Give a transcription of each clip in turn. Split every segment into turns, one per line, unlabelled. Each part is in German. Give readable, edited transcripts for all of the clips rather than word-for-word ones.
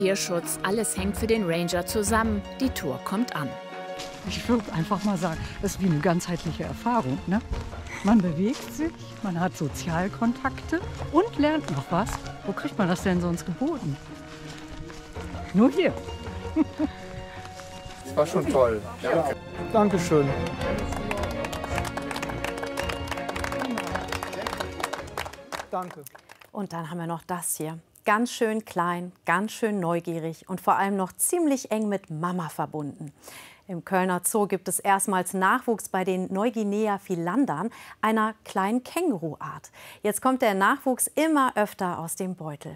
Tierschutz, alles hängt für den Ranger zusammen. Die Tour kommt an.
Ich würde einfach mal sagen, es ist wie eine ganzheitliche Erfahrung. Ne? Man bewegt sich, man hat Sozialkontakte und lernt noch was. Wo kriegt man das denn sonst geboten? Nur hier.
Das war schon toll. Danke. Dankeschön. Danke.
Und dann haben wir noch das hier. Ganz schön klein, ganz schön neugierig und vor allem noch ziemlich eng mit Mama verbunden. Im Kölner Zoo gibt es erstmals Nachwuchs bei den Neuguinea-Filandern, einer kleinen Känguruart. Jetzt kommt der Nachwuchs immer öfter aus dem Beutel.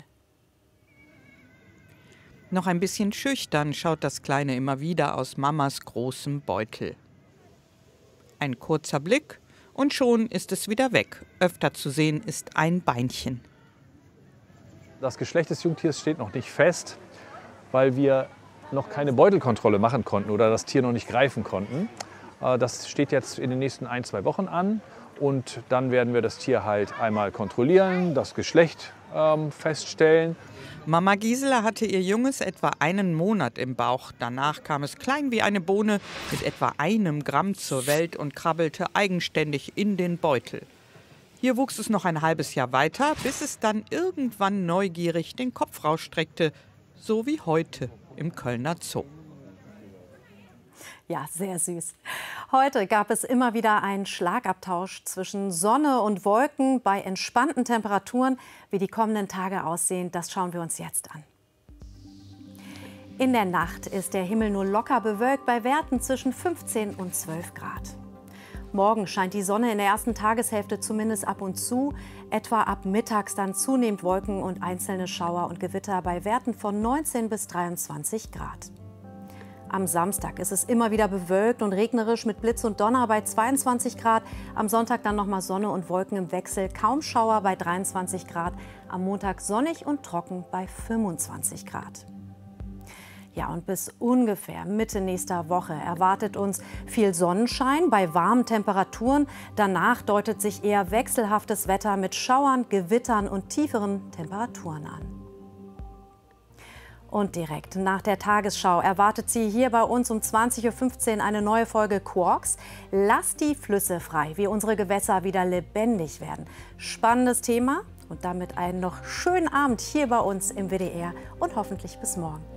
Noch ein bisschen schüchtern schaut das Kleine immer wieder aus Mamas großem Beutel. Ein kurzer Blick und schon ist es wieder weg. Öfter zu sehen ist ein Beinchen.
Das Geschlecht des Jungtiers steht noch nicht fest, weil wir noch keine Beutelkontrolle machen konnten oder das Tier noch nicht greifen konnten. Das steht jetzt in den nächsten 1-2 Wochen an und dann werden wir das Tier halt einmal kontrollieren, das Geschlecht feststellen.
Mama Gisela hatte ihr Junges etwa einen Monat im Bauch. Danach kam es klein wie eine Bohne mit etwa 1 Gramm zur Welt und krabbelte eigenständig in den Beutel. Hier wuchs es noch ein halbes Jahr weiter, bis es dann irgendwann neugierig den Kopf rausstreckte, so wie heute im Kölner Zoo.
Ja, sehr süß. Heute gab es immer wieder einen Schlagabtausch zwischen Sonne und Wolken bei entspannten Temperaturen. Wie die kommenden Tage aussehen, das schauen wir uns jetzt an. In der Nacht ist der Himmel nur locker bewölkt bei Werten zwischen 15 und 12 Grad. Morgen scheint die Sonne in der ersten Tageshälfte zumindest ab und zu. Etwa ab mittags dann zunehmend Wolken und einzelne Schauer und Gewitter bei Werten von 19 bis 23 Grad. Am Samstag ist es immer wieder bewölkt und regnerisch mit Blitz und Donner bei 22 Grad. Am Sonntag dann nochmal Sonne und Wolken im Wechsel, kaum Schauer bei 23 Grad. Am Montag sonnig und trocken bei 25 Grad. Ja, und bis ungefähr Mitte nächster Woche erwartet uns viel Sonnenschein bei warmen Temperaturen. Danach deutet sich eher wechselhaftes Wetter mit Schauern, Gewittern und tieferen Temperaturen an. Und direkt nach der Tagesschau erwartet Sie hier bei uns um 20:15 Uhr eine neue Folge Quarks. Lasst die Flüsse frei, wie unsere Gewässer wieder lebendig werden. Spannendes Thema und damit einen noch schönen Abend hier bei uns im WDR und hoffentlich bis morgen.